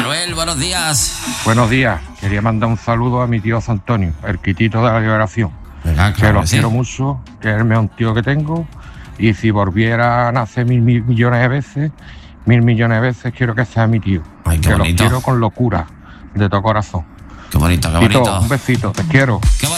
Manuel, buenos días. Buenos días. Quería mandar un saludo a mi tío Antonio, el quitito de la liberación. Venga, Que claro lo que sí. quiero mucho, que es el mejor tío que tengo. Y si volviera a nacer mil millones de veces, quiero que sea mi tío. Ay, qué que bonito. los quiero con locura, de todo corazón. Qué bonito, qué Tito, bonito. un besito, te quiero. Qué